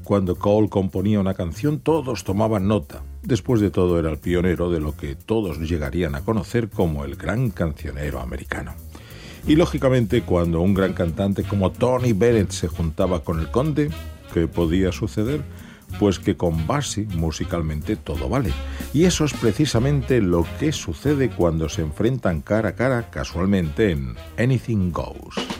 Cuando Cole componía una canción, todos tomaban nota. Después de todo, era el pionero de lo que todos llegarían a conocer como el gran cancionero americano. Y lógicamente, cuando un gran cantante como Tony Bennett se juntaba con el conde, ¿qué podía suceder? Pues que con Basie musicalmente todo vale. Y eso es precisamente lo que sucede cuando se enfrentan cara a cara casualmente en Anything Goes.